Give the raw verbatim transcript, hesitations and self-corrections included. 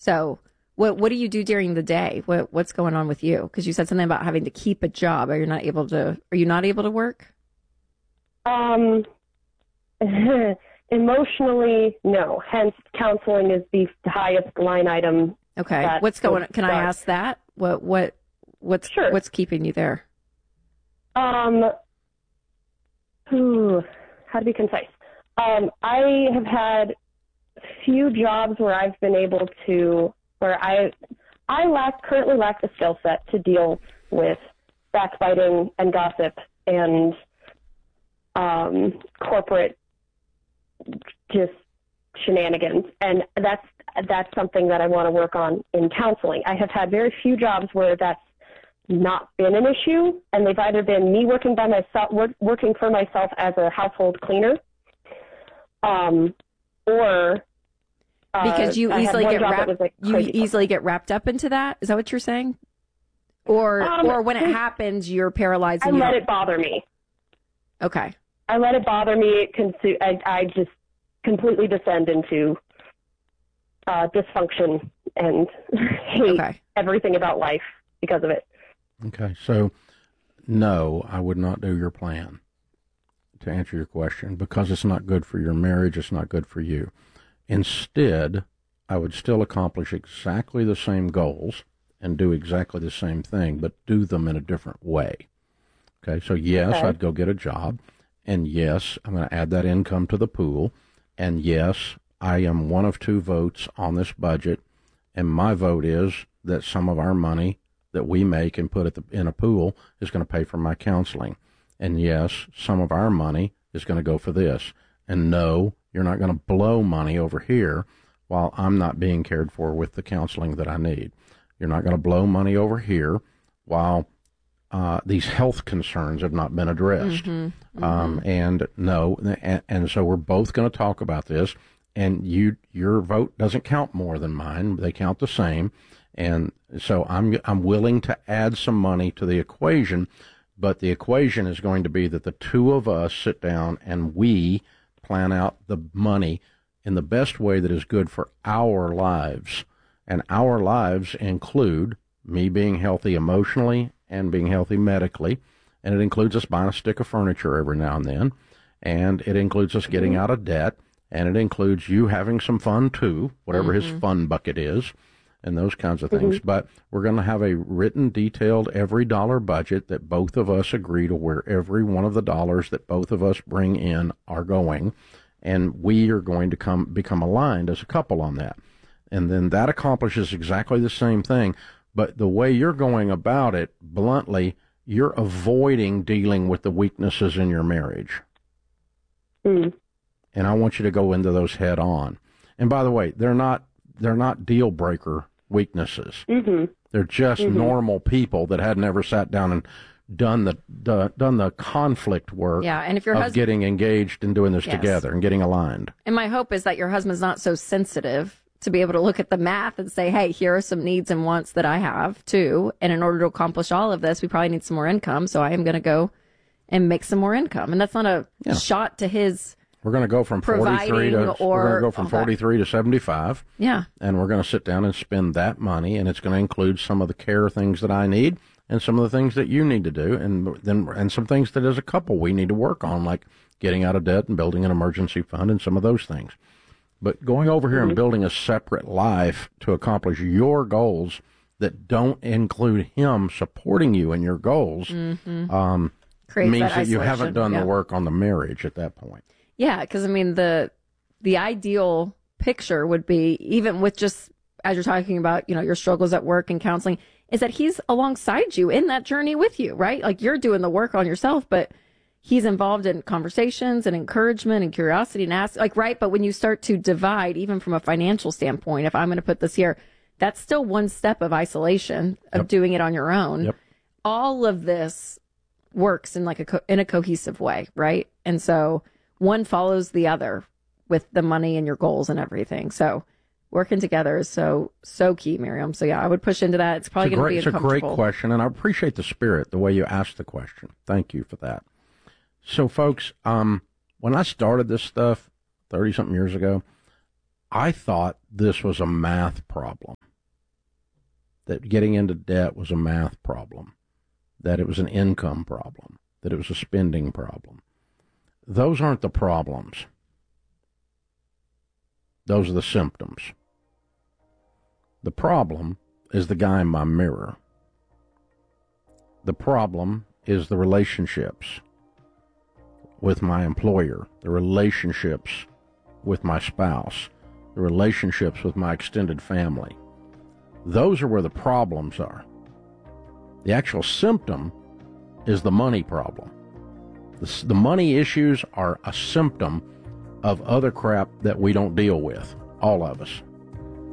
So what what do you do during the day? What what's going on with you? Because you said something about having to keep a job. Are you not able to? Are you not able to work? Um, emotionally, no. Hence, counseling is the highest line item. Okay. What's going on? Can I ask that? What what what's sure. what's keeping you there? Um, ooh, how to be concise. Um, I have had few jobs where I've been able to, where I, I lack, currently lack the skill set to deal with backbiting and gossip and um, corporate just shenanigans. And that's, that's something that I want to work on in counseling. I have had very few jobs where that's not been an issue, and they've either been me working by myself, work, working for myself as a household cleaner, um, or uh, because you I easily get wrapped, like you easily get wrapped up into that. Is that what you're saying? Or um, or when it happens, you're paralyzed. I and you let don't... it bother me. Okay. I let it bother me. It consu- I, I just completely descend into uh, dysfunction and hate okay. everything about life because of it. Okay, so no, I would not do your plan, to answer your question, because it's not good for your marriage, it's not good for you. Instead, I would still accomplish exactly the same goals and do exactly the same thing, but do them in a different way. Okay, so yes, okay. I'd go get a job, and yes, I'm going to add that income to the pool, and yes, I am one of two votes on this budget, and my vote is that some of our money that we make and put at the, in a pool is going to pay for my counseling. And yes, some of our money is going to go for this. And no, you're not going to blow money over here while I'm not being cared for with the counseling that I need. You're not going to blow money over here while uh, these health concerns have not been addressed. Mm-hmm, mm-hmm. Um, and no, and, and so we're both going to talk about this. And you, your vote doesn't count more than mine. They count the same. And so I'm I'm willing to add some money to the equation, but the equation is going to be that the two of us sit down and we plan out the money in the best way that is good for our lives. And our lives include me being healthy emotionally and being healthy medically, and it includes us buying a stick of furniture every now and then, and it includes us getting out of debt, and it includes you having some fun too, whatever mm-hmm. his fun bucket is. And those kinds of things. Mm-hmm. But we're going to have a written, detailed, every dollar budget that both of us agree to where every one of the dollars that both of us bring in are going. And we are going to come become aligned as a couple on that. And then that accomplishes exactly the same thing. But the way you're going about it, bluntly, you're avoiding dealing with the weaknesses in your marriage. Mm. And I want you to go into those head on. And by the way, they're not they're not deal breaker weaknesses. Mm-hmm. They're just mm-hmm. normal people that had never sat down and done the, the done the conflict work yeah, and if your of husband, getting engaged and doing this yes. together and getting aligned. And my hope is that your husband's not so sensitive to be able to look at the math and say, hey, here are some needs and wants that I have too. And in order to accomplish all of this, we probably need some more income. So I am going to go and make some more income. And that's not a yeah. shot to his We're going to go from forty-three to or, we're going to go from okay. forty-three to seventy-five. Yeah. And we're going to sit down and spend that money, and it's going to include some of the care things that I need and some of the things that you need to do, and then and some things that as a couple we need to work on, like getting out of debt and building an emergency fund and some of those things. But going over here mm-hmm. and building a separate life to accomplish your goals that don't include him supporting you in your goals mm-hmm. um, means that, that you haven't done yeah. the work on the marriage at that point. Yeah, because, I mean, the the ideal picture would be, even with just, as you're talking about, you know, your struggles at work and counseling, is that he's alongside you in that journey with you, right? Like, you're doing the work on yourself, but he's involved in conversations and encouragement and curiosity and ask, like, right? But when you start to divide, even from a financial standpoint, if I'm going to put this here, that's still one step of isolation, of yep. doing it on your own. Yep. All of this works in, like, a co- in a cohesive way, right? And so one follows the other with the money and your goals and everything. So working together is so, so key, Miriam. So yeah, I would push into that. It's probably going to be It's a great question, and I appreciate the spirit, the way you asked the question. Thank you for that. So folks, um, when I started this stuff thirty something years ago, I thought this was a math problem, that getting into debt was a math problem, that it was an income problem, that it was a spending problem. Those aren't the problems. Those are the symptoms. The problem is the guy in my mirror. The problem is the relationships with my employer, the relationships with my spouse, the relationships with my extended family. Those are where the problems are. The actual symptom is the money problem. The, the money issues are a symptom of other crap that we don't deal with, all of us.